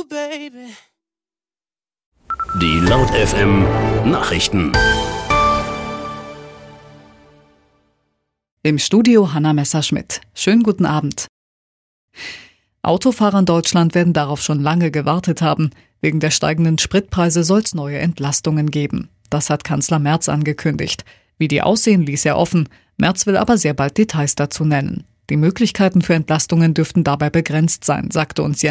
baby. Die Laut FM Nachrichten. Im Studio Hanna Messerschmidt. Schönen guten Abend. Autofahrer in Deutschland werden darauf schon lange gewartet haben. Wegen der steigenden Spritpreise soll es neue Entlastungen geben. Das hat Kanzler Merz angekündigt. Wie die aussehen, ließ er offen. Merz will aber sehr bald Details dazu nennen. Die Möglichkeiten für Entlastungen dürften dabei begrenzt sein, sagte uns